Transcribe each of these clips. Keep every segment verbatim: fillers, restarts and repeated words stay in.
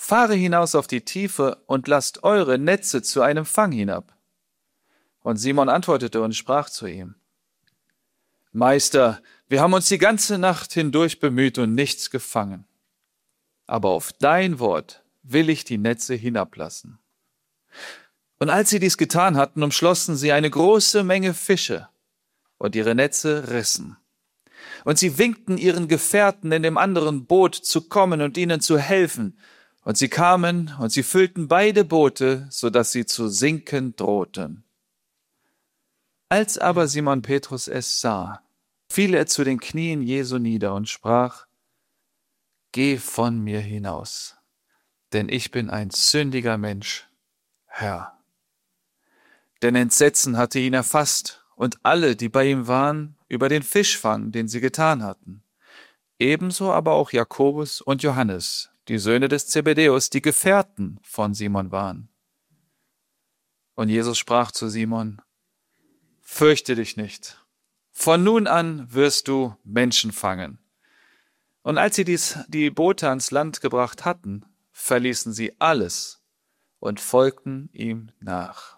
fahre hinaus auf die Tiefe und lasst eure Netze zu einem Fang hinab. Und Simon antwortete und sprach zu ihm: Meister, wir haben uns die ganze Nacht hindurch bemüht und nichts gefangen. Aber auf dein Wort will ich die Netze hinablassen. Und als sie dies getan hatten, umschlossen sie eine große Menge Fische, und ihre Netze rissen. Und sie winkten ihren Gefährten in dem anderen Boot zu kommen und ihnen zu helfen. Und sie kamen, und sie füllten beide Boote, so dass sie zu sinken drohten. Als aber Simon Petrus es sah, fiel er zu den Knien Jesu nieder und sprach: Geh von mir hinaus, denn ich bin ein sündiger Mensch, Herr. Denn Entsetzen hatte ihn erfasst und alle, die bei ihm waren, über den Fischfang, den sie getan hatten. Ebenso aber auch Jakobus und Johannes, die Söhne des Zebedäus, die Gefährten von Simon waren. Und Jesus sprach zu Simon: Fürchte dich nicht, von nun an wirst du Menschen fangen. Und als sie dies, die Boote ans Land gebracht hatten, verließen sie alles und folgten ihm nach.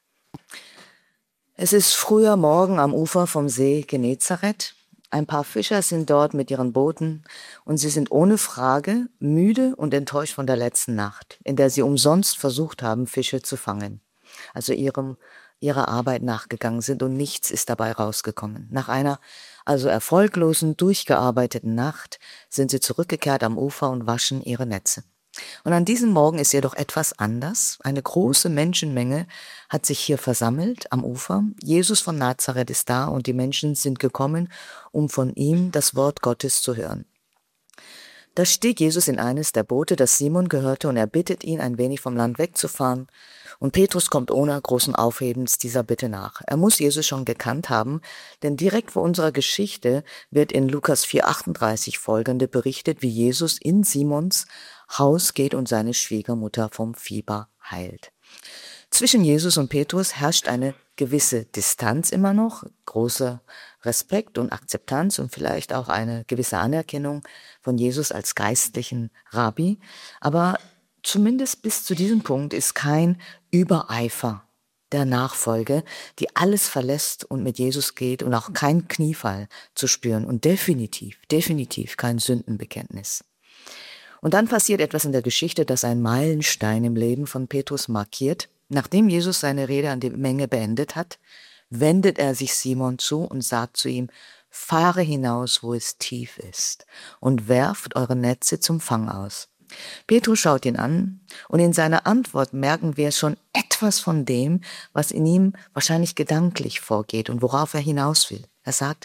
Es ist früher Morgen am Ufer vom See Genezareth. Ein paar Fischer sind dort mit ihren Booten und sie sind ohne Frage müde und enttäuscht von der letzten Nacht, in der sie umsonst versucht haben, Fische zu fangen. Also ihrem, ihrer Arbeit nachgegangen sind und nichts ist dabei rausgekommen. Nach einer also erfolglosen, durchgearbeiteten Nacht sind sie zurückgekehrt am Ufer und waschen ihre Netze. Und an diesem Morgen ist jedoch etwas anders. Eine große Menschenmenge hat sich hier versammelt am Ufer. Jesus von Nazareth ist da und die Menschen sind gekommen, um von ihm das Wort Gottes zu hören. Da stieg Jesus in eines der Boote, das Simon gehörte, und er bittet ihn, ein wenig vom Land wegzufahren. Und Petrus kommt ohne großen Aufhebens dieser Bitte nach. Er muss Jesus schon gekannt haben, denn direkt vor unserer Geschichte wird in Lukas vier achtunddreißig folgende berichtet, wie Jesus in Simons Haus geht und seine Schwiegermutter vom Fieber heilt. Zwischen Jesus und Petrus herrscht eine gewisse Distanz immer noch, großer Respekt und Akzeptanz und vielleicht auch eine gewisse Anerkennung von Jesus als geistlichen Rabbi. Aber zumindest bis zu diesem Punkt ist kein Übereifer der Nachfolge, die alles verlässt und mit Jesus geht, und auch kein Kniefall zu spüren und definitiv, definitiv kein Sündenbekenntnis. Und dann passiert etwas in der Geschichte, das ein Meilenstein im Leben von Petrus markiert. Nachdem Jesus seine Rede an die Menge beendet hat, wendet er sich Simon zu und sagt zu ihm: Fahre hinaus, wo es tief ist, und werft eure Netze zum Fang aus. Petrus schaut ihn an, und in seiner Antwort merken wir schon etwas von dem, was in ihm wahrscheinlich gedanklich vorgeht und worauf er hinaus will. Er sagt: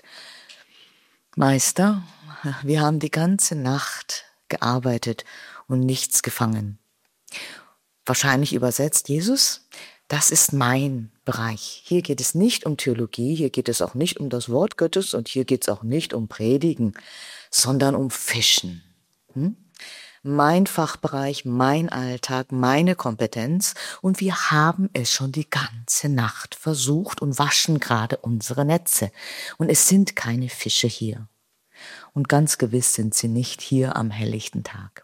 Meister, wir haben die ganze Nacht gearbeitet und nichts gefangen. Wahrscheinlich übersetzt: Jesus, das ist mein Bereich. Hier geht es nicht um Theologie, hier geht es auch nicht um das Wort Gottes und hier geht es auch nicht um Predigen, sondern um Fischen. Hm? Mein Fachbereich, mein Alltag, meine Kompetenz, und wir haben es schon die ganze Nacht versucht und waschen gerade unsere Netze. Und es sind keine Fische hier. Und ganz gewiss sind sie nicht hier am helllichten Tag.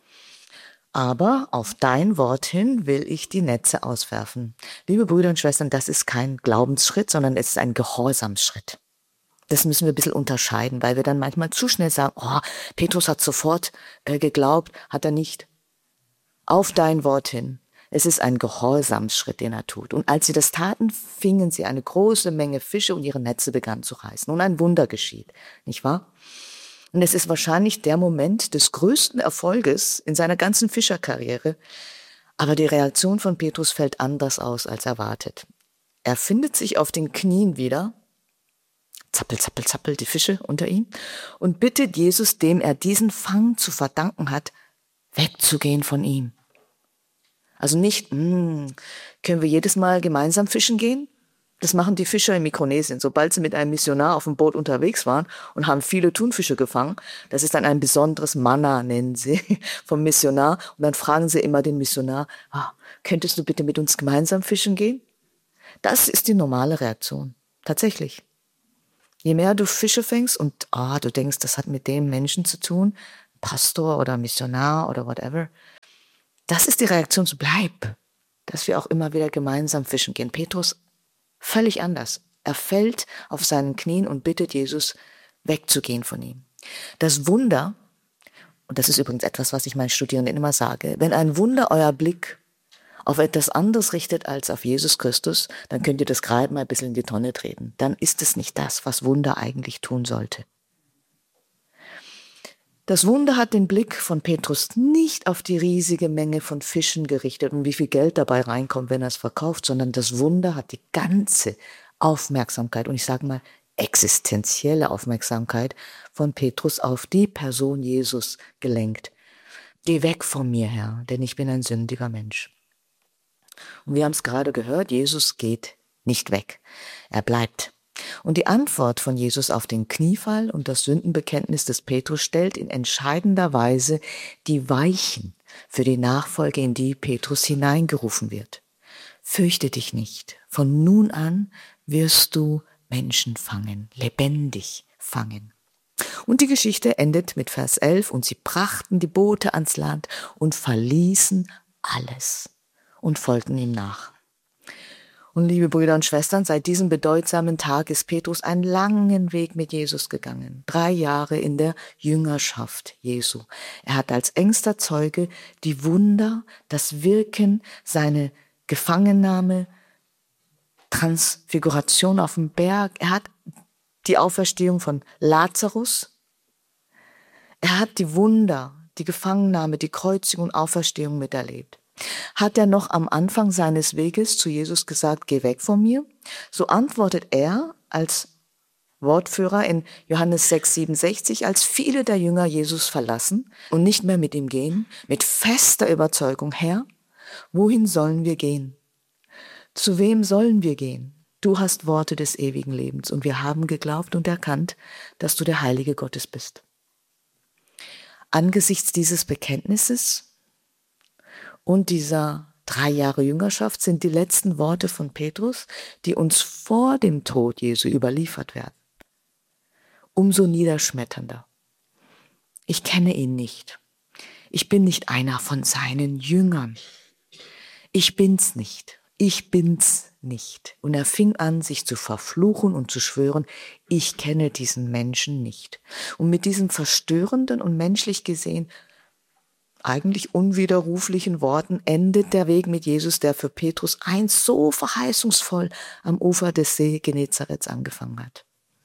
Aber auf dein Wort hin will ich die Netze auswerfen. Liebe Brüder und Schwestern, das ist kein Glaubensschritt, sondern es ist ein Gehorsamsschritt. Das müssen wir ein bisschen unterscheiden, weil wir dann manchmal zu schnell sagen: Oh, Petrus hat sofort äh, geglaubt, hat er nicht. Auf dein Wort hin. Es ist ein Gehorsamsschritt, den er tut. Und als sie das taten, fingen sie eine große Menge Fische und ihre Netze begannen zu reißen. Und ein Wunder geschieht, nicht wahr? Und es ist wahrscheinlich der Moment des größten Erfolges in seiner ganzen Fischerkarriere. Aber die Reaktion von Petrus fällt anders aus als erwartet. Er findet sich auf den Knien wieder, zappel, zappel, zappel, die Fische unter ihm, und bittet Jesus, dem er diesen Fang zu verdanken hat, wegzugehen von ihm. Also nicht, hm, können wir jedes Mal gemeinsam fischen gehen? Das machen die Fischer in Mikronesien. Sobald sie mit einem Missionar auf dem Boot unterwegs waren und haben viele Thunfische gefangen, das ist dann ein besonderes Manna, nennen sie, vom Missionar. Und dann fragen sie immer den Missionar: ah, könntest du bitte mit uns gemeinsam fischen gehen? Das ist die normale Reaktion. Tatsächlich. Je mehr du Fische fängst und ah, du denkst, das hat mit dem Menschen zu tun, Pastor oder Missionar oder whatever, das ist die Reaktion zu Bleib, dass wir auch immer wieder gemeinsam fischen gehen. Petrus völlig anders. Er fällt auf seinen Knien und bittet Jesus, wegzugehen von ihm. Das Wunder, und das ist übrigens etwas, was ich meinen Studierenden immer sage, wenn ein Wunder euer Blick auf etwas anderes richtet als auf Jesus Christus, dann könnt ihr das gerade mal ein bisschen in die Tonne treten. Dann ist es nicht das, was Wunder eigentlich tun sollte. Das Wunder hat den Blick von Petrus nicht auf die riesige Menge von Fischen gerichtet und wie viel Geld dabei reinkommt, wenn er es verkauft, sondern das Wunder hat die ganze Aufmerksamkeit, und ich sage mal existenzielle Aufmerksamkeit von Petrus auf die Person Jesus gelenkt. Geh weg von mir, Herr, denn ich bin ein sündiger Mensch. Und wir haben es gerade gehört, Jesus geht nicht weg. Er bleibt. Und die Antwort von Jesus auf den Kniefall und das Sündenbekenntnis des Petrus stellt in entscheidender Weise die Weichen für die Nachfolge, in die Petrus hineingerufen wird. Fürchte dich nicht. Von nun an wirst du Menschen fangen, lebendig fangen. Und die Geschichte endet mit Vers elf. Und sie brachten die Boote ans Land und verließen alles und folgten ihm nach. Und liebe Brüder und Schwestern, seit diesem bedeutsamen Tag ist Petrus einen langen Weg mit Jesus gegangen. Drei Jahre in der Jüngerschaft Jesu. Er hat als engster Zeuge die Wunder, das Wirken, seine Gefangennahme, Transfiguration auf dem Berg. Er hat die Auferstehung von Lazarus. Er hat die Wunder, die Gefangennahme, die Kreuzigung und Auferstehung miterlebt. Hat er noch am Anfang seines Weges zu Jesus gesagt, geh weg von mir? So antwortet er als Wortführer in Johannes sechs siebenundsechzig, als viele der Jünger Jesus verlassen und nicht mehr mit ihm gehen, mit fester Überzeugung, Herr, wohin sollen wir gehen? Zu wem sollen wir gehen? Du hast Worte des ewigen Lebens und wir haben geglaubt und erkannt, dass du der Heilige Gottes bist. Angesichts dieses Bekenntnisses und dieser drei Jahre Jüngerschaft sind die letzten Worte von Petrus, die uns vor dem Tod Jesu überliefert werden, umso niederschmetternder. Ich kenne ihn nicht. Ich bin nicht einer von seinen Jüngern. Ich bin's nicht. Ich bin's nicht. Und er fing an, sich zu verfluchen und zu schwören, ich kenne diesen Menschen nicht. Und mit diesen verstörenden und menschlich gesehen eigentlich unwiderruflichen Worten endet der Weg mit Jesus, der für Petrus einst so verheißungsvoll am Ufer des See Genezarets angefangen hat.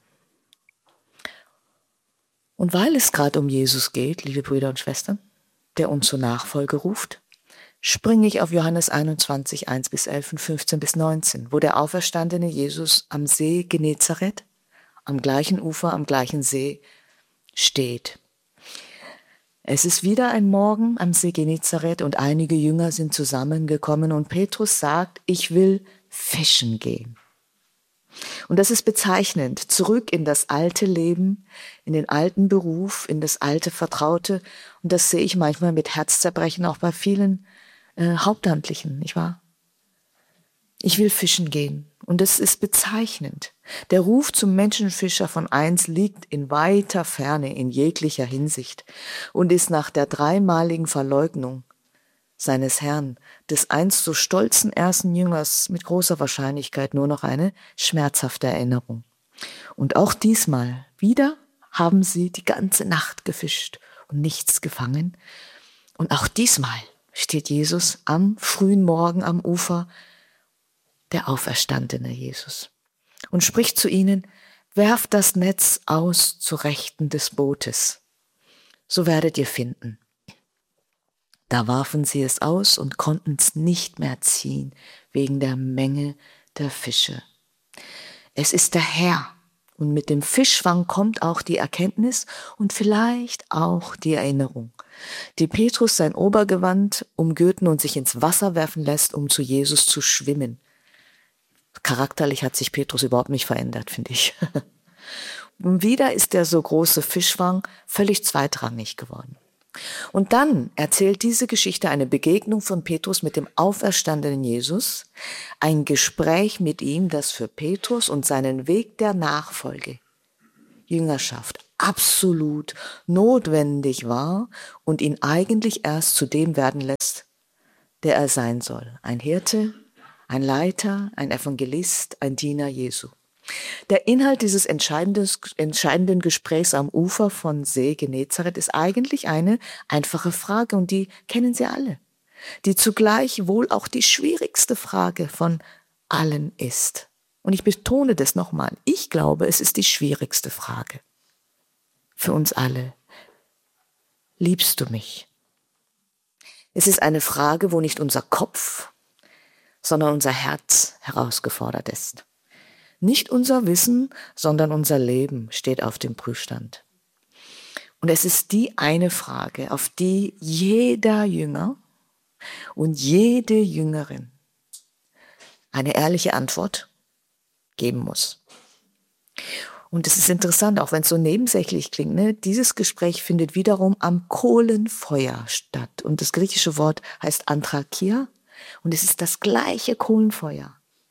Und weil es gerade um Jesus geht, liebe Brüder und Schwestern, der uns zur Nachfolge ruft, springe ich auf Johannes einundzwanzig, eins bis elf und fünfzehn bis neunzehn, wo der auferstandene Jesus am See Genezareth, am gleichen Ufer, am gleichen See, steht. Es ist wieder ein Morgen am See Genezareth und einige Jünger sind zusammengekommen und Petrus sagt, ich will fischen gehen. Und das ist bezeichnend, zurück in das alte Leben, in den alten Beruf, in das alte Vertraute. Und das sehe ich manchmal mit Herzzerbrechen auch bei vielen äh, Hauptamtlichen, nicht wahr? Ich will fischen gehen. Und das ist bezeichnend. Der Ruf zum Menschenfischer von einst liegt in weiter Ferne in jeglicher Hinsicht und ist nach der dreimaligen Verleugnung seines Herrn, des einst so stolzen ersten Jüngers, mit großer Wahrscheinlichkeit nur noch eine schmerzhafte Erinnerung. Und auch diesmal wieder haben sie die ganze Nacht gefischt und nichts gefangen. Und auch diesmal steht Jesus am frühen Morgen am Ufer, der auferstandene Jesus, und spricht zu ihnen, werft das Netz aus zu Rechten des Bootes, so werdet ihr finden. Da warfen sie es aus und konnten es nicht mehr ziehen, wegen der Menge der Fische. Es ist der Herr, und mit dem Fischfang kommt auch die Erkenntnis und vielleicht auch die Erinnerung, die Petrus sein Obergewand umgürten und sich ins Wasser werfen lässt, um zu Jesus zu schwimmen. Charakterlich hat sich Petrus überhaupt nicht verändert, finde ich. Und wieder ist der so große Fischfang völlig zweitrangig geworden. Und dann erzählt diese Geschichte eine Begegnung von Petrus mit dem auferstandenen Jesus, ein Gespräch mit ihm, das für Petrus und seinen Weg der Nachfolge, Jüngerschaft, absolut notwendig war und ihn eigentlich erst zu dem werden lässt, der er sein soll. Ein Hirte, ein Leiter, ein Evangelist, ein Diener Jesu. Der Inhalt dieses entscheidenden Gesprächs am Ufer von See Genezareth ist eigentlich eine einfache Frage und die kennen Sie alle, die zugleich wohl auch die schwierigste Frage von allen ist. Und ich betone das nochmal, ich glaube, es ist die schwierigste Frage für uns alle. Liebst du mich? Es ist eine Frage, wo nicht unser Kopf, sondern unser Herz herausgefordert ist. Nicht unser Wissen, sondern unser Leben steht auf dem Prüfstand. Und es ist die eine Frage, auf die jeder Jünger und jede Jüngerin eine ehrliche Antwort geben muss. Und es ist interessant, auch wenn es so nebensächlich klingt, ne? Dieses Gespräch findet wiederum am Kohlenfeuer statt. Und das griechische Wort heißt Anthrakia und es ist das gleiche Kohlenfeuer.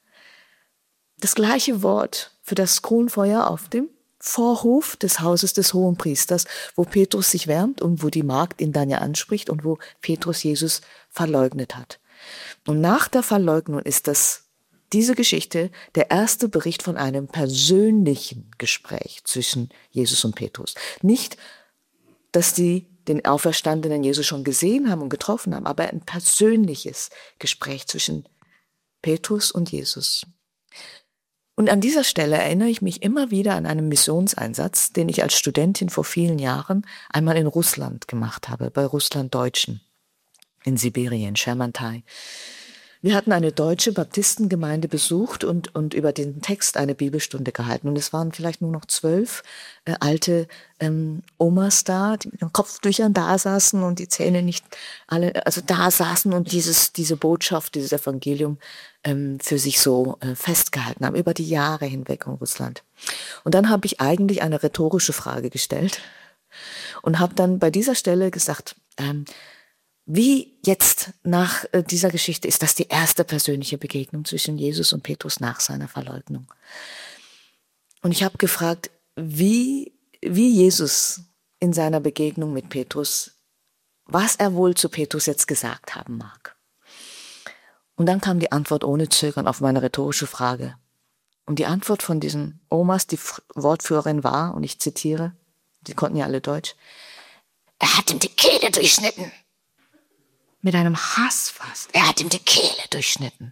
Das gleiche Wort für das Kohlenfeuer auf dem Vorhof des Hauses des Hohenpriesters, wo Petrus sich wärmt und wo die Magd ihn dann ja anspricht und wo Petrus Jesus verleugnet hat. Und nach der Verleugnung ist das diese Geschichte der erste Bericht von einem persönlichen Gespräch zwischen Jesus und Petrus. Nicht, dass die den auferstandenen Jesus schon gesehen haben und getroffen haben, aber ein persönliches Gespräch zwischen Petrus und Jesus. Und an dieser Stelle erinnere ich mich immer wieder an einen Missionseinsatz, den ich als Studentin vor vielen Jahren einmal in Russland gemacht habe, bei Russlanddeutschen in Sibirien, Schermantai. Wir hatten eine deutsche Baptistengemeinde besucht und, und über den Text eine Bibelstunde gehalten. Und es waren vielleicht nur noch zwölf äh, alte ähm, Omas da, die mit den Kopftüchern da saßen und die Zähne nicht alle, also da saßen und dieses, diese Botschaft, dieses Evangelium ähm, für sich so äh, festgehalten haben, über die Jahre hinweg in Russland. Und dann habe ich eigentlich eine rhetorische Frage gestellt und habe dann bei dieser Stelle gesagt, ähm, wie jetzt nach äh, dieser Geschichte ist das die erste persönliche Begegnung zwischen Jesus und Petrus nach seiner Verleugnung. Und ich habe gefragt, wie, wie Jesus in seiner Begegnung mit Petrus, was er wohl zu Petrus jetzt gesagt haben mag. Und dann kam die Antwort ohne Zögern auf meine rhetorische Frage. Und die Antwort von diesen Omas, die Wortführerin war, und ich zitiere, die konnten ja alle Deutsch, er hat ihm die Kehle durchschnitten. Mit einem Hass fast. Er hat ihm die Kehle durchschnitten.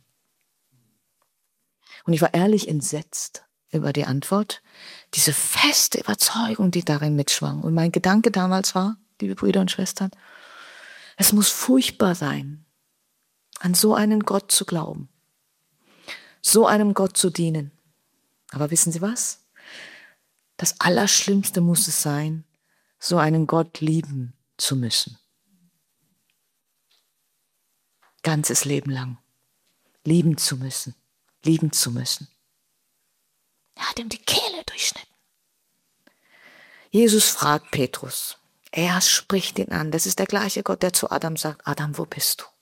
Und ich war ehrlich entsetzt über die Antwort, diese feste Überzeugung, die darin mitschwang. Und mein Gedanke damals war, liebe Brüder und Schwestern, es muss furchtbar sein, an so einen Gott zu glauben, so einem Gott zu dienen. Aber wissen Sie was? Das Allerschlimmste muss es sein, so einen Gott lieben zu müssen. Ganzes Leben lang lieben zu müssen, lieben zu müssen. Er hat ihm die Kehle durchschnitten. Jesus fragt Petrus, er spricht ihn an. Das ist der gleiche Gott, der zu Adam sagt, Adam, wo bist du?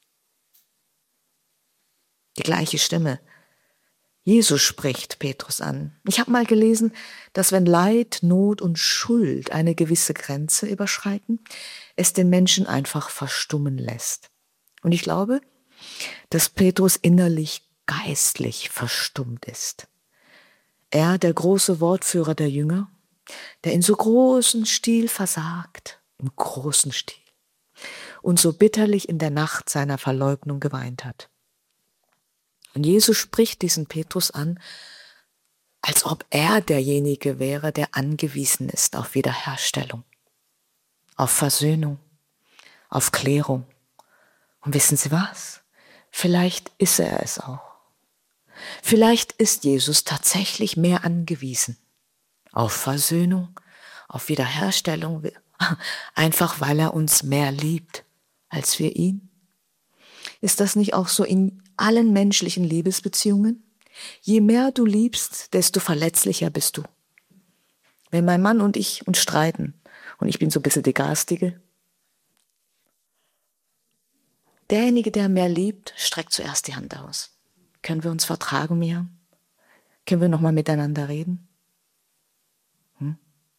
Die gleiche Stimme. Jesus spricht Petrus an. Ich habe mal gelesen, dass wenn Leid, Not und Schuld eine gewisse Grenze überschreiten, es den Menschen einfach verstummen lässt. Und ich glaube, dass Petrus innerlich geistlich verstummt ist. Er, der große Wortführer der Jünger, der in so großem Stil versagt, im großen Stil, und so bitterlich in der Nacht seiner Verleugnung geweint hat. Und Jesus spricht diesen Petrus an, als ob er derjenige wäre, der angewiesen ist auf Wiederherstellung, auf Versöhnung, auf Klärung. Und wissen Sie was? Vielleicht ist er es auch. Vielleicht ist Jesus tatsächlich mehr angewiesen auf Versöhnung, auf Wiederherstellung, einfach weil er uns mehr liebt als wir ihn. Ist das nicht auch so in allen menschlichen Liebesbeziehungen? Je mehr du liebst, desto verletzlicher bist du. Wenn mein Mann und ich uns streiten, und ich bin so ein bisschen die Garstige, derjenige, der mehr liebt, streckt zuerst die Hand aus. Können wir uns vertragen, Mia? Können wir nochmal miteinander reden? Hm?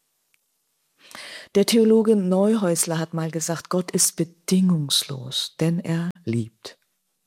Der Theologe Neuhäusler hat mal gesagt, Gott ist bedingungslos, denn er liebt.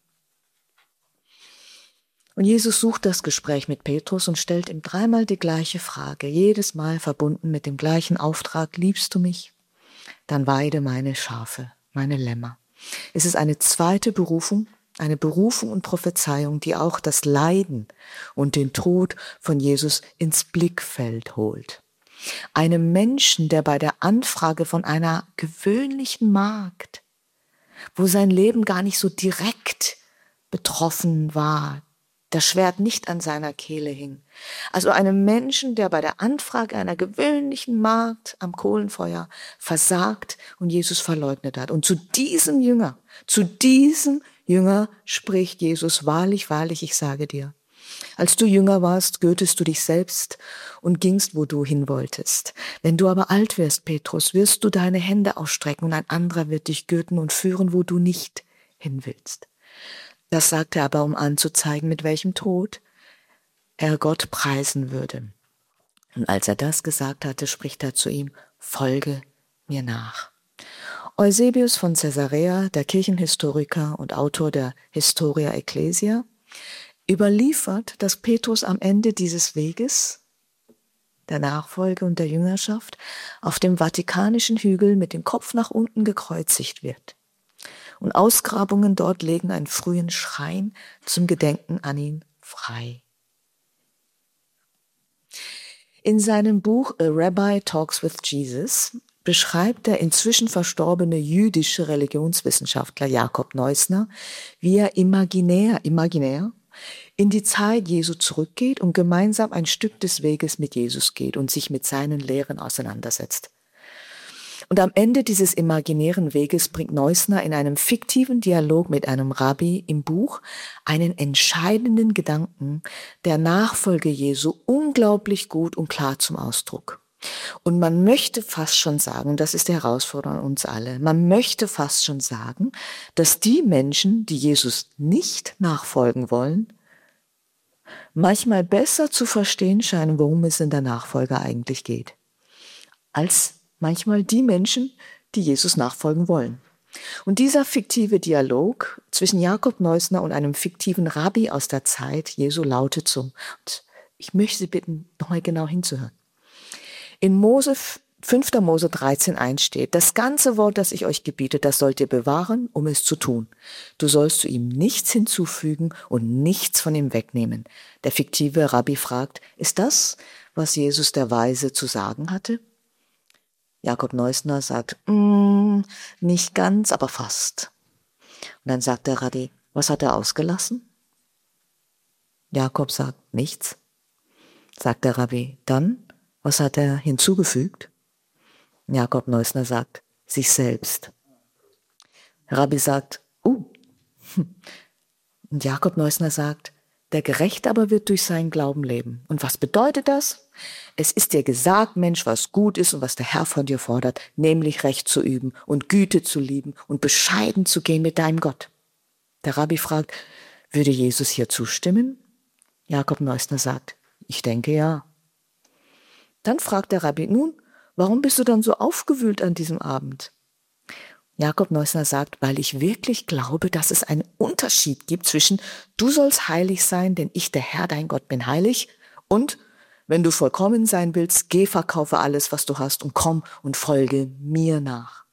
Und Jesus sucht das Gespräch mit Petrus und stellt ihm dreimal die gleiche Frage, jedes Mal verbunden mit dem gleichen Auftrag: Liebst du mich? Dann weide meine Schafe, meine Lämmer. Es ist eine zweite Berufung, eine Berufung und Prophezeiung, die auch das Leiden und den Tod von Jesus ins Blickfeld holt. Einem Menschen, der bei der Anfrage von einer gewöhnlichen Magd, wo sein Leben gar nicht so direkt betroffen war, das Schwert nicht an seiner Kehle hing. Also einem Menschen, der bei der Anfrage einer gewöhnlichen Magd am Kohlenfeuer versagt und Jesus verleugnet hat. Und zu diesem Jünger, zu diesem Jünger spricht Jesus: Wahrlich, wahrlich, ich sage dir, als du jünger warst, gürtest du dich selbst und gingst, wo du hin wolltest. Wenn du aber alt wirst, Petrus, wirst du deine Hände ausstrecken und ein anderer wird dich gürten und führen, wo du nicht hin willst. Das sagte er aber, um anzuzeigen, mit welchem Tod er Gott preisen würde. Und als er das gesagt hatte, spricht er zu ihm: Folge mir nach. Eusebius von Caesarea, der Kirchenhistoriker und Autor der Historia Ecclesia, überliefert, dass Petrus am Ende dieses Weges, der Nachfolge und der Jüngerschaft, auf dem Vatikanischen Hügel mit dem Kopf nach unten gekreuzigt wird. Und Ausgrabungen dort legen einen frühen Schrein zum Gedenken an ihn frei. In seinem Buch A Rabbi Talks with Jesus beschreibt der inzwischen verstorbene jüdische Religionswissenschaftler Jakob Neusner, wie er imaginär, imaginär in die Zeit Jesu zurückgeht und gemeinsam ein Stück des Weges mit Jesus geht und sich mit seinen Lehren auseinandersetzt. Und am Ende dieses imaginären Weges bringt Neusner in einem fiktiven Dialog mit einem Rabbi im Buch einen entscheidenden Gedanken der Nachfolge Jesu unglaublich gut und klar zum Ausdruck. Und man möchte fast schon sagen, das ist die Herausforderung an uns alle, man möchte fast schon sagen, dass die Menschen, die Jesus nicht nachfolgen wollen, manchmal besser zu verstehen scheinen, worum es in der Nachfolge eigentlich geht, als manchmal die Menschen, die Jesus nachfolgen wollen. Und dieser fiktive Dialog zwischen Jakob Neusner und einem fiktiven Rabbi aus der Zeit Jesu lautet so. Und ich möchte Sie bitten, nochmal genau hinzuhören. In Mose, fünfter Mose dreizehn eins steht: Das ganze Wort, das ich euch gebiete, das sollt ihr bewahren, um es zu tun. Du sollst zu ihm nichts hinzufügen und nichts von ihm wegnehmen. Der fiktive Rabbi fragt: Ist das, was Jesus der Weise zu sagen hatte? Jakob Neusner sagt: mm, nicht ganz, aber fast. Und dann sagt der Rabbi: Was hat er ausgelassen? Jakob sagt: Nichts. Sagt der Rabbi: Dann, was hat er hinzugefügt? Jakob Neusner sagt: Sich selbst. Der Rabbi sagt: Uh. Und Jakob Neusner sagt: Der Gerechte aber wird durch seinen Glauben leben. Und was bedeutet das? Es ist dir gesagt, Mensch, was gut ist und was der Herr von dir fordert, nämlich Recht zu üben und Güte zu lieben und bescheiden zu gehen mit deinem Gott. Der Rabbi fragt: Würde Jesus hier zustimmen? Jakob Neusner sagt: Ich denke ja. Dann fragt der Rabbi: Nun, warum bist du dann so aufgewühlt an diesem Abend? Jakob Neusner sagt: Weil ich wirklich glaube, dass es einen Unterschied gibt zwischen du sollst heilig sein, denn ich, der Herr, dein Gott, bin heilig, und wenn du vollkommen sein willst, geh, verkaufe alles, was du hast, und komm und folge mir nach.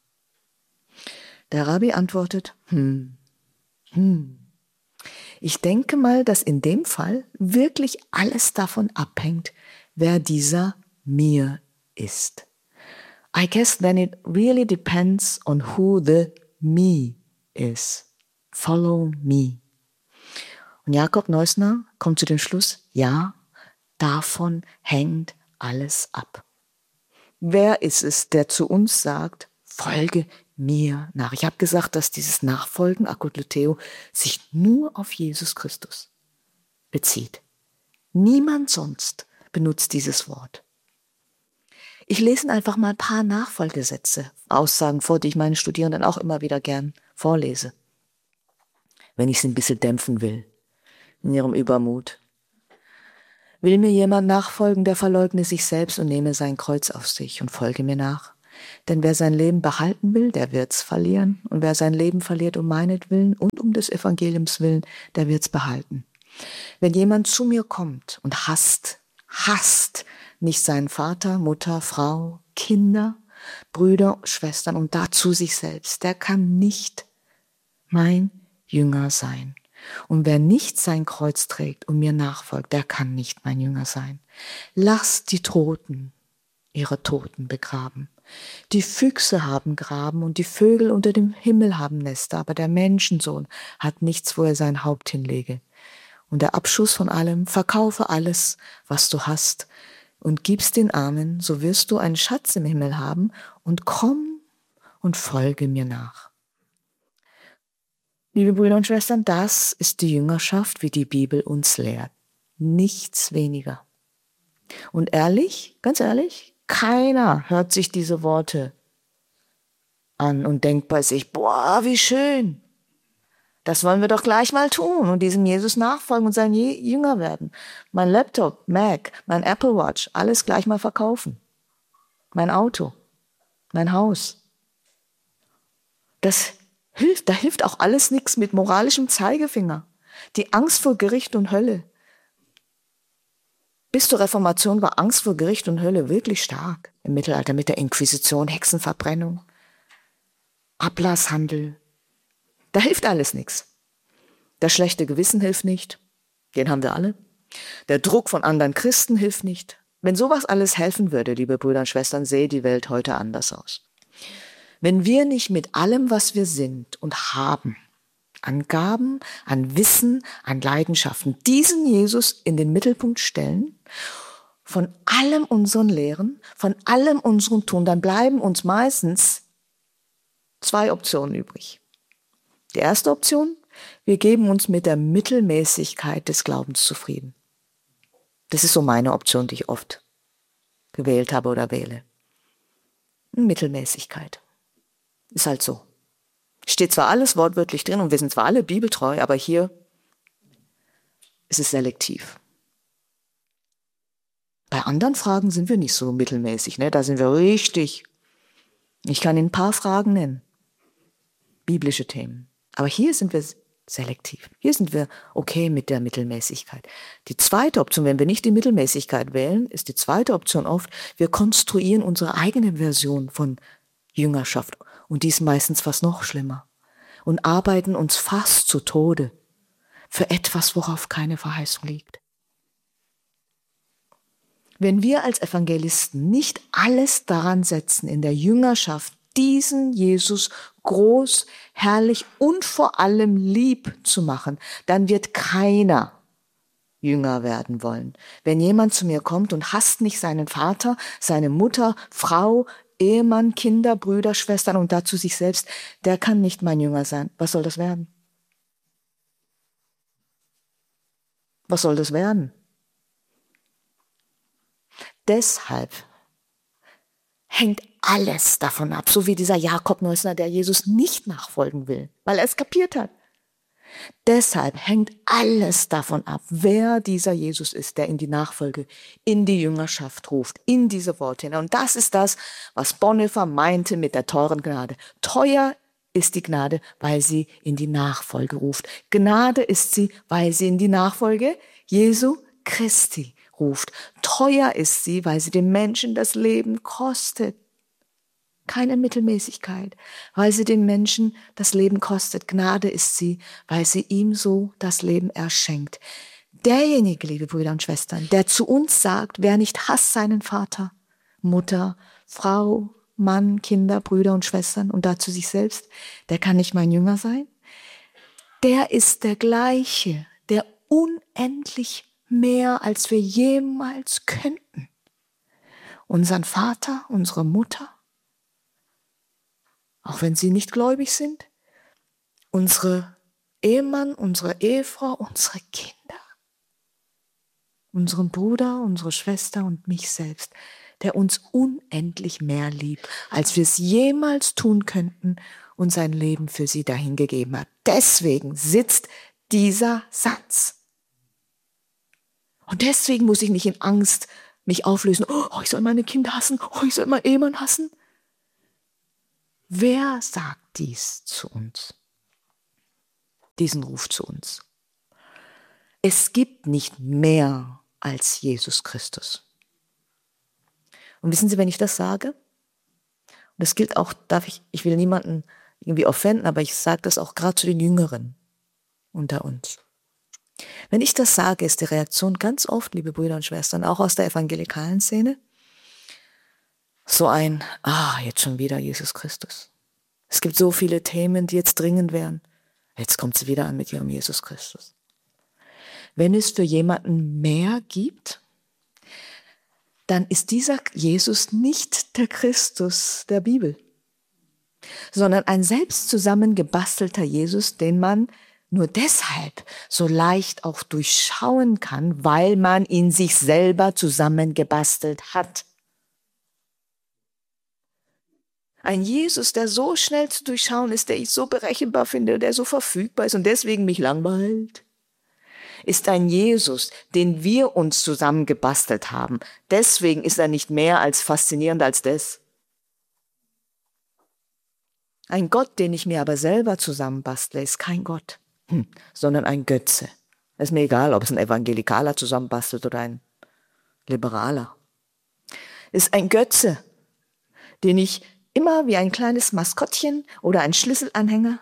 Der Rabbi antwortet: Hm, hm. Ich denke mal, dass in dem Fall wirklich alles davon abhängt, wer dieser mir ist. I guess then it really depends on who the me is. Follow me. Und Jakob Neusner kommt zu dem Schluss: Ja, davon hängt alles ab. Wer ist es, der zu uns sagt: Folge mir nach? Ich habe gesagt, dass dieses Nachfolgen, Akotletheo, sich nur auf Jesus Christus bezieht. Niemand sonst benutzt dieses Wort. Ich lese einfach mal ein paar Nachfolgesätze, Aussagen vor, die ich meinen Studierenden auch immer wieder gern vorlese, wenn ich sie ein bisschen dämpfen will, in ihrem Übermut. Will mir jemand nachfolgen, der verleugne sich selbst und nehme sein Kreuz auf sich und folge mir nach. Denn wer sein Leben behalten will, der wird's verlieren. Und wer sein Leben verliert um meinetwillen und um des Evangeliums willen, der wird's behalten. Wenn jemand zu mir kommt und hasst, hasst nicht seinen Vater, Mutter, Frau, Kinder, Brüder, Schwestern und dazu sich selbst, der kann nicht mein Jünger sein. Und wer nicht sein Kreuz trägt und mir nachfolgt, der kann nicht mein Jünger sein. Lasst die Toten ihre Toten begraben. Die Füchse haben Graben und die Vögel unter dem Himmel haben Nester, aber der Menschensohn hat nichts, wo er sein Haupt hinlege. Und der Abschuss von allem, verkaufe alles, was du hast, und gib's den Armen, so wirst du einen Schatz im Himmel haben, und komm und folge mir nach. Liebe Brüder und Schwestern, das ist die Jüngerschaft, wie die Bibel uns lehrt. Nichts weniger. Und ehrlich, ganz ehrlich, keiner hört sich diese Worte an und denkt bei sich, boah, wie schön. Das wollen wir doch gleich mal tun und diesem Jesus nachfolgen und sein Jünger werden. Mein Laptop, Mac, mein Apple Watch, alles gleich mal verkaufen. Mein Auto, mein Haus. Das hilft, da hilft auch alles nichts mit moralischem Zeigefinger. Die Angst vor Gericht und Hölle. Bis zur Reformation war Angst vor Gericht und Hölle wirklich stark. Im Mittelalter mit der Inquisition, Hexenverbrennung, Ablasshandel. Da hilft alles nichts. Das schlechte Gewissen hilft nicht. Den haben wir alle. Der Druck von anderen Christen hilft nicht. Wenn sowas alles helfen würde, liebe Brüder und Schwestern, sähe die Welt heute anders aus. Wenn wir nicht mit allem, was wir sind und haben, an Gaben, an Wissen, an Leidenschaften, diesen Jesus in den Mittelpunkt stellen, von allem unseren Lehren, von allem unserem Tun, dann bleiben uns meistens zwei Optionen übrig. Die erste Option, wir geben uns mit der Mittelmäßigkeit des Glaubens zufrieden. Das ist so meine Option, die ich oft gewählt habe oder wähle. Mittelmäßigkeit. Ist halt so. Steht zwar alles wortwörtlich drin und wir sind zwar alle bibeltreu, aber hier ist es selektiv. Bei anderen Fragen sind wir nicht so mittelmäßig, ne? Da sind wir richtig. Ich kann Ihnen ein paar Fragen nennen. Biblische Themen. Aber hier sind wir selektiv. Hier sind wir okay mit der Mittelmäßigkeit. Die zweite Option, wenn wir nicht die Mittelmäßigkeit wählen, ist die zweite Option oft, wir konstruieren unsere eigene Version von Jüngerschaft. Und die ist meistens fast noch schlimmer. Und arbeiten uns fast zu Tode für etwas, worauf keine Verheißung liegt. Wenn wir als Evangelisten nicht alles daran setzen, in der Jüngerschaft diesen Jesus groß, herrlich und vor allem lieb zu machen, dann wird keiner Jünger werden wollen. Wenn jemand zu mir kommt und hasst nicht seinen Vater, seine Mutter, Frau, Ehemann, Kinder, Brüder, Schwestern und dazu sich selbst, der kann nicht mein Jünger sein. Was soll das werden? Was soll das werden? Deshalb hängt alles davon ab, so wie dieser Jakob Neusner, der Jesus nicht nachfolgen will, weil er es kapiert hat. Deshalb hängt alles davon ab, wer dieser Jesus ist, der in die Nachfolge, in die Jüngerschaft ruft, in diese Worte hinein. Und das ist das, was Bonhoeffer meinte mit der teuren Gnade. Teuer ist die Gnade, weil sie in die Nachfolge ruft. Gnade ist sie, weil sie in die Nachfolge Jesu Christi ruft. Teuer ist sie, weil sie dem Menschen das Leben kostet. Keine Mittelmäßigkeit, weil sie den Menschen das Leben kostet. Gnade ist sie, weil sie ihm so das Leben erschenkt. Derjenige, liebe Brüder und Schwestern, der zu uns sagt, wer nicht hasst seinen Vater, Mutter, Frau, Mann, Kinder, Brüder und Schwestern und dazu sich selbst, der kann nicht mein Jünger sein. Der ist der Gleiche, der unendlich mehr, als wir jemals könnten. Unseren Vater, unsere Mutter, auch wenn sie nicht gläubig sind, unsere Ehemann, unsere Ehefrau, unsere Kinder, unseren Bruder, unsere Schwester und mich selbst, der uns unendlich mehr liebt, als wir es jemals tun könnten und sein Leben für sie dahingegeben hat. Deswegen sitzt dieser Satz. Und deswegen muss ich nicht in Angst mich auflösen. Oh, ich soll meine Kinder hassen. Oh, ich soll meinen Ehemann hassen. Wer sagt dies zu uns? Diesen Ruf zu uns. Es gibt nicht mehr als Jesus Christus. Und wissen Sie, wenn ich das sage, und das gilt auch, darf ich, ich will niemanden irgendwie offenden, aber ich sage das auch gerade zu den Jüngeren unter uns. Wenn ich das sage, ist die Reaktion ganz oft, liebe Brüder und Schwestern, auch aus der evangelikalen Szene, so ein, ah, jetzt schon wieder Jesus Christus. Es gibt so viele Themen, die jetzt dringend wären. Jetzt kommt sie wieder an mit ihrem Jesus Christus. Wenn es für jemanden mehr gibt, dann ist dieser Jesus nicht der Christus der Bibel, sondern ein selbst zusammengebastelter Jesus, den man nur deshalb so leicht auch durchschauen kann, weil man ihn sich selber zusammengebastelt hat. Ein Jesus, der so schnell zu durchschauen ist, der ich so berechenbar finde, der so verfügbar ist und deswegen mich langweilt, ist ein Jesus, den wir uns zusammengebastelt haben. Deswegen ist er nicht mehr als faszinierend als das. Ein Gott, den ich mir aber selber zusammenbastle, ist kein Gott, hm, sondern ein Götze. Es ist mir egal, ob es ein Evangelikaler zusammenbastelt oder ein Liberaler. Es ist ein Götze, den ich immer wie ein kleines Maskottchen oder ein Schlüsselanhänger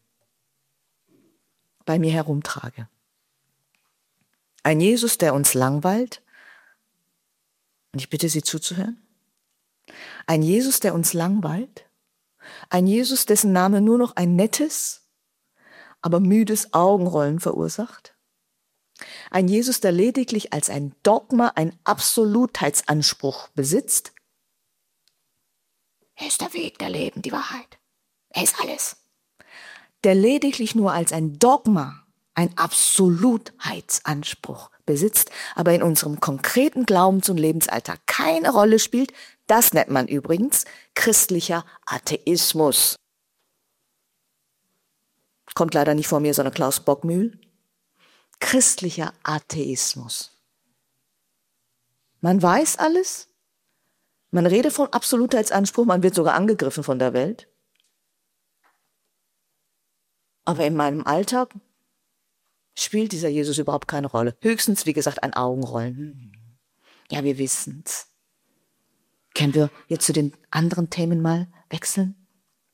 bei mir herumtrage. Ein Jesus, der uns langweilt, und ich bitte Sie zuzuhören, ein Jesus, der uns langweilt, ein Jesus, dessen Name nur noch ein nettes, aber müdes Augenrollen verursacht, ein Jesus, der lediglich als ein Dogma einen Absolutheitsanspruch besitzt. Er ist der Weg, der Leben, die Wahrheit. Er ist alles. Der lediglich nur als ein Dogma einen Absolutheitsanspruch besitzt, aber in unserem konkreten Glaubens- und Lebensalltag keine Rolle spielt, das nennt man übrigens christlicher Atheismus. Kommt leider nicht von mir, sondern Klaus Bockmühl. Christlicher Atheismus. Man weiß alles, man redet von Absolutheitsanspruch, man wird sogar angegriffen von der Welt. Aber in meinem Alltag spielt dieser Jesus überhaupt keine Rolle. Höchstens, wie gesagt, ein Augenrollen. Ja, wir wissen's. Können wir jetzt zu den anderen Themen mal wechseln?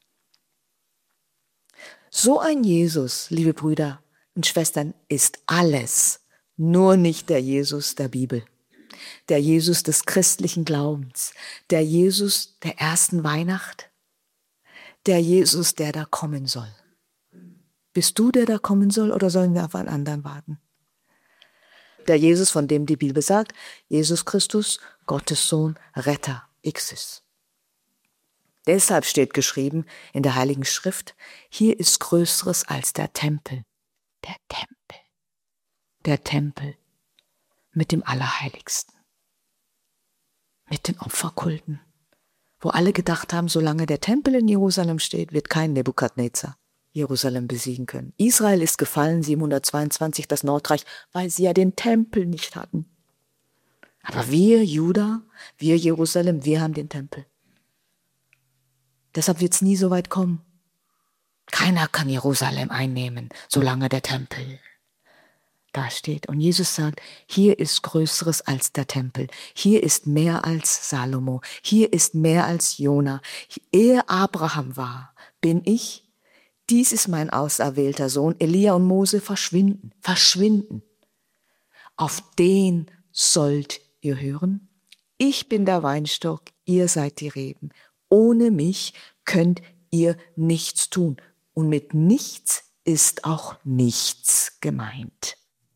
So ein Jesus, liebe Brüder und Schwestern, ist alles, nur nicht der Jesus der Bibel. Der Jesus des christlichen Glaubens, der Jesus der ersten Weihnacht, der Jesus, der da kommen soll. Bist du, der da kommen soll, oder sollen wir auf einen anderen warten? Der Jesus, von dem die Bibel sagt, Jesus Christus, Gottes Sohn, Retter, Ixis. Deshalb steht geschrieben in der Heiligen Schrift, hier ist Größeres als der Tempel. Der Tempel. Der Tempel mit dem Allerheiligsten. Mit den Opferkulten. Wo alle gedacht haben, solange der Tempel in Jerusalem steht, wird kein Nebukadnezar Jerusalem besiegen können. Israel ist gefallen, siebenhundertzweiundzwanzig, das Nordreich, weil sie ja den Tempel nicht hatten. Aber wir, Juda, wir Jerusalem, wir haben den Tempel. Deshalb wird es nie so weit kommen. Keiner kann Jerusalem einnehmen, solange der Tempel da steht. Und Jesus sagt, hier ist Größeres als der Tempel. Hier ist mehr als Salomo. Hier ist mehr als Jona. Ehe Abraham war, bin ich. Dies ist mein auserwählter Sohn. Elia und Mose verschwinden, verschwinden. Auf den sollt ihr hören. Ich bin der Weinstock, ihr seid die Reben. Ohne mich könnt ihr nichts tun. Und mit nichts ist auch nichts gemeint.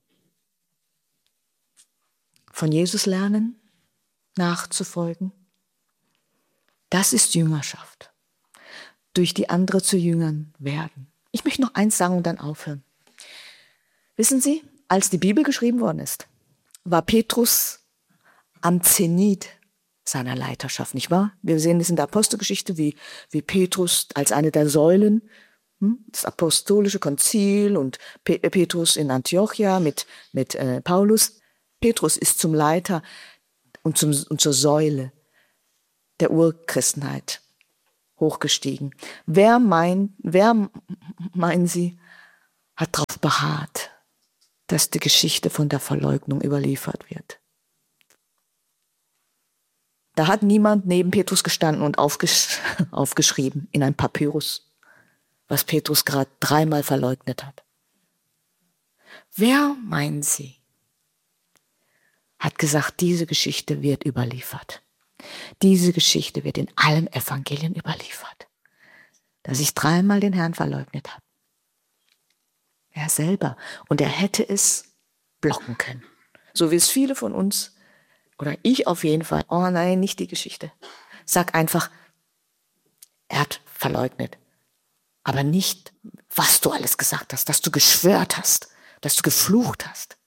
Von Jesus lernen, nachzufolgen, das ist Jüngerschaft. Durch die andere zu Jüngern werden. Ich möchte noch eins sagen und dann aufhören. Wissen Sie, als die Bibel geschrieben worden ist, war Petrus am Zenit seiner Leiterschaft, nicht wahr? Wir sehen es in der Apostelgeschichte, wie, wie Petrus als eine der Säulen, hm, das apostolische Konzil und Pe- Petrus in Antiochia mit, mit äh, Paulus. Petrus ist zum Leiter und, zum, und zur Säule der Urchristenheit hochgestiegen. Wer meint, wer meinen Sie, hat darauf beharrt, dass die Geschichte von der Verleugnung überliefert wird. Da hat niemand neben Petrus gestanden und aufgesch- aufgeschrieben in ein Papyrus, was Petrus gerade dreimal verleugnet hat. Wer, meinen Sie, hat gesagt, diese Geschichte wird überliefert? Diese Geschichte wird in allen Evangelien überliefert, dass ich dreimal den Herrn verleugnet habe. Er selber. Und er hätte es blocken können. So wie es viele von uns, oder ich auf jeden Fall, oh nein, nicht die Geschichte. Sag einfach, er hat verleugnet. Aber nicht, was du alles gesagt hast, dass du geschwört hast, dass du geflucht hast.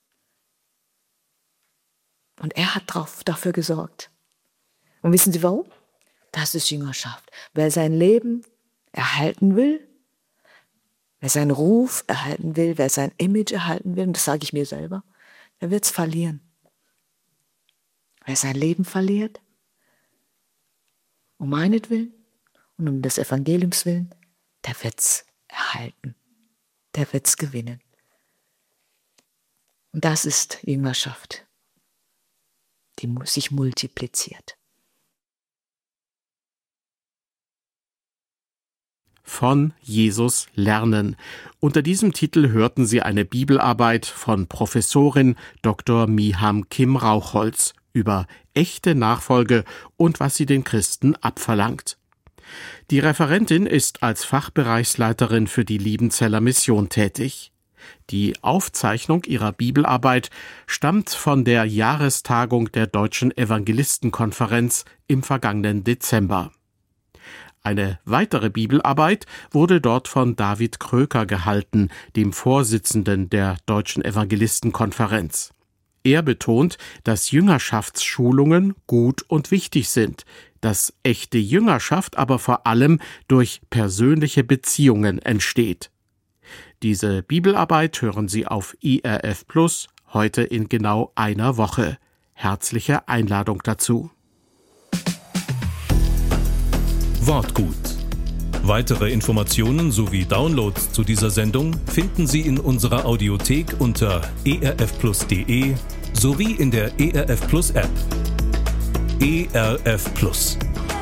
Und er hat drauf, dafür gesorgt. Und wissen Sie warum? Das ist Jüngerschaft. Wer sein Leben erhalten will, wer seinen Ruf erhalten will, wer sein Image erhalten will, und das sage ich mir selber, der wird es verlieren. Wer sein Leben verliert, um meinetwillen und um des Evangeliums willen, der wird es erhalten. Der wird es gewinnen. Und das ist Jüngerschaft, die sich multipliziert. Von Jesus lernen. Unter diesem Titel hörten Sie eine Bibelarbeit von Professorin Doktor Miham Kim Rauchholz über echte Nachfolge und was sie den Christen abverlangt. Die Referentin ist als Fachbereichsleiterin für die Liebenzeller Mission tätig. Die Aufzeichnung ihrer Bibelarbeit stammt von der Jahrestagung der Deutschen Evangelistenkonferenz im vergangenen Dezember. Eine weitere Bibelarbeit wurde dort von David Kröker gehalten, dem Vorsitzenden der Deutschen Evangelistenkonferenz. Er betont, dass Jüngerschaftsschulungen gut und wichtig sind, dass echte Jüngerschaft aber vor allem durch persönliche Beziehungen entsteht. Diese Bibelarbeit hören Sie auf I R F Plus heute in genau einer Woche. Herzliche Einladung dazu. Wortgut. Weitere Informationen sowie Downloads zu dieser Sendung finden Sie in unserer Audiothek unter e r f plus punkt de sowie in der E R F Plus App. E R F Plus.